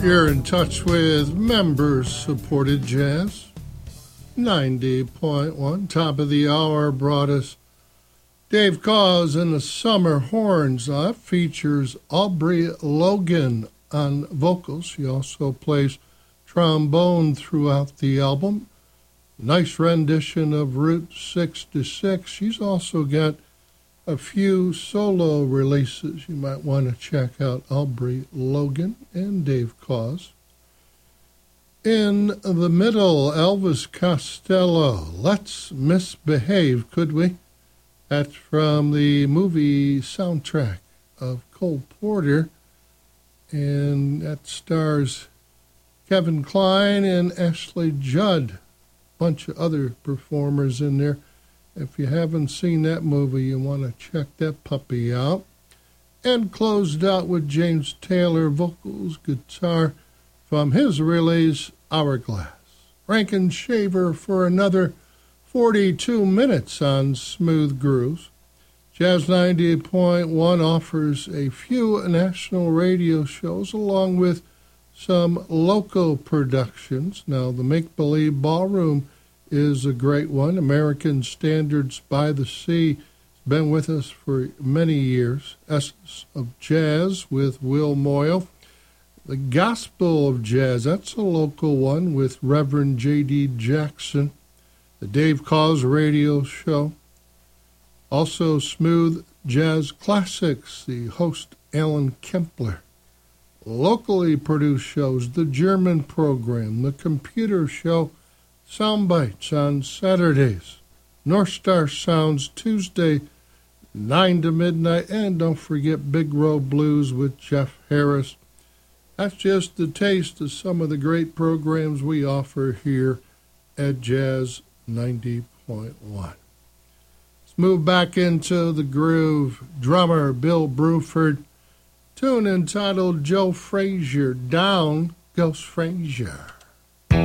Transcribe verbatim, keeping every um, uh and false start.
You're in touch with member-supported jazz. ninety point one, top of the hour, brought us Dave Koz and the Summer Horns. Uh, that features Aubrey Logan on vocals. She also plays trombone throughout the album. Nice rendition of Route sixty-six. She's also got a few solo releases. You might want to check out Aubrey Logan and Dave Koz. In the middle, Elvis Costello, Let's Misbehave, Could We? That's from the movie soundtrack of Cole Porter, and that stars Kevin Kline and Ashley Judd, a bunch of other performers in there. If you haven't seen that movie, you want to check that puppy out. And closed out with James Taylor vocals, guitar from his release, Hourglass. Rankin Shaver for another forty-two minutes on Smooth Grooves. Jazz ninety point one offers a few national radio shows along with some local productions. Now, the Make Believe Ballroom is a great one. American Standards by the Sea has been with us for many years. Essence of Jazz with Will Moyle. The Gospel of Jazz, that's a local one with Reverend J D Jackson. The Dave Koz Radio Show. Also Smooth Jazz Classics, the host Alan Kempler. Locally produced shows, the German Program, the Computer Show, Soundbites on Saturdays, North Star Sounds Tuesday, nine to midnight, and don't forget Big Road Blues with Jeff Harris. That's just a taste of some of the great programs we offer here at Jazz ninety point one. Let's move back into the groove. Drummer Bill Bruford, tune entitled Joe Frazier, Down Goes Frazier.